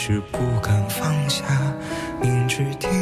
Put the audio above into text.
是不敢放下，明知天